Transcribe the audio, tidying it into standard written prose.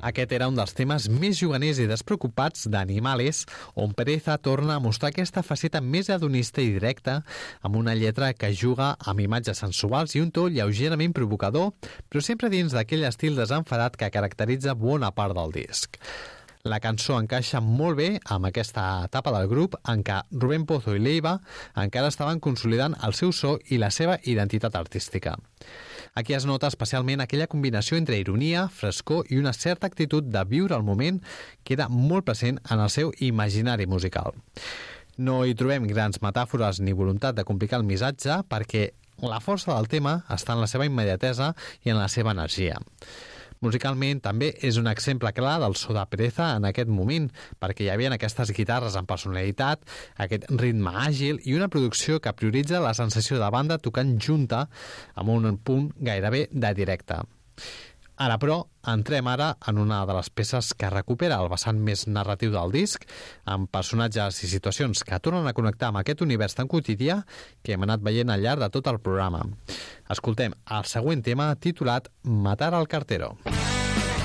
Aquest era un dels temes més juganers i despreocupats d'Animales, on Pereza torna a mostrar aquesta faceta més hedonista i directa, amb una lletra que juga amb imatges sensuals i un to lleugerament provocador, però sempre dins d'aquell estil desenfadat que caracteritza bona part del disc. La cançó encaixa molt bé amb aquesta etapa del grup en què Rubén Pozo i Leiva encara estaven consolidant el seu so i la seva identitat artística. Aquí es nota especialment aquella combinació entre ironia, frescor i una certa actitud de viure el moment que era molt present en el seu imaginari musical. No hi trobem grans metàfores ni voluntat de complicar el missatge perquè la força del tema està en la seva immediatesa i en la seva energia. Musicalment també és un exemple clar del so de Pereza en aquest moment, perquè hi havia aquestes guitarres amb personalitat, aquest ritme àgil i una producció que prioritza la sensació de banda tocant junta amb un punt gairebé de directe. Ara, però, entrem ara en una de les peces que recupera el vessant més narratiu del disc, amb personatges i situacions que tornen a connectar amb aquest univers tan quotidià que hem anat veient al llarg de tot el programa. Escoltem el següent tema titulat Matar al cartero.